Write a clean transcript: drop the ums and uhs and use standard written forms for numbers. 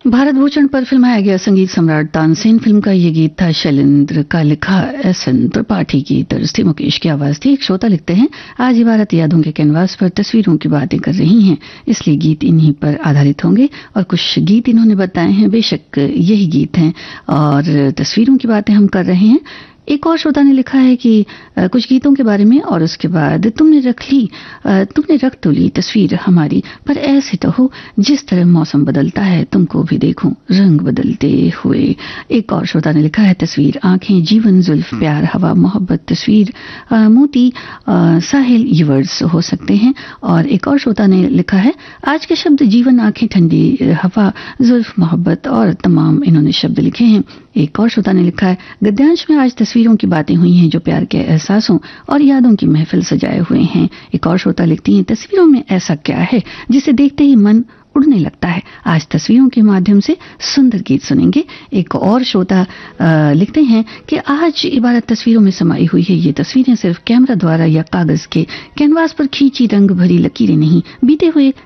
भारत भूषण पर फिल्माया गया संगीत सम्राट तानसेन फिल्म का ये गीत था। शैलेंद्र का लिखा, एस.एन. त्रिपाठी की तर्ज थी, मुकेश की आवाज थी। एक श्रोता लिखते हैं, आज इबारत यादों के कैनवास पर तस्वीरों की बातें कर रही हैं, इसलिए गीत इन्हीं पर आधारित होंगे। और कुछ गीत इन्होंने बताए हैं, बेशक यही गीत हैं और तस्वीरों की बातें हम कर रहे हैं। एक और श्रोता ने लिखा है कि कुछ गीतों के बारे में, और उसके बाद तुमने रख तो ली तस्वीर हमारी, पर ऐसे तो हो जिस तरह मौसम बदलता है तुमको भी देखूं रंग बदलते हुए। एक और श्रोता ने लिखा है, तस्वीर आंखें, जीवन, जुल्फ, प्यार, हवा, मोहब्बत, तस्वीर, मोती, साहिल, ये वर्ड्स हो सकते हैं। और एक और श्रोता ने लिखा है, आज के शब्द जीवन, आंखें, ठंडी हवा, जुल्फ, मोहब्बत और तमाम इन्होंने शब्द लिखे हैं। एक और श्रोता ने लिखा है, गद्यांश में आज तस्वीरों की बातें हुई हैं जो प्यार के एहसासों और यादों की महफिल सजाए हुए हैं। एक और श्रोता लिखती हैं, तस्वीरों में ऐसा क्या है जिसे देखते ही मन उड़ने लगता है। आज तस्वीरों के माध्यम से सुंदर गीत सुनेंगे। एक और श्रोता लिखते हैं कि आज इबारत तस्वीरों में समाई हुई है। ये तस्वीरें सिर्फ कैमरा द्वारा या कागज के कैनवास पर खींची रंग भरी लकीरें नहीं, बीते हुए